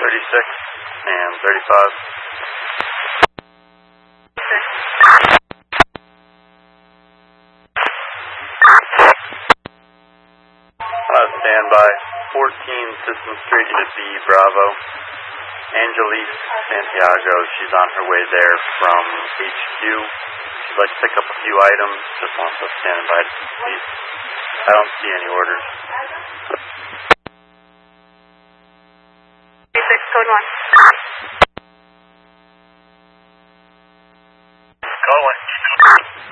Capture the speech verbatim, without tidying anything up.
thirty-six and thirty-five. Uh, stand by. fourteen System Street, Unit B, Bravo. Angelique Santiago, she's on her way there from H Q. She'd like to pick up a few items, just wants us standing by to please. I don't see any orders. Code one.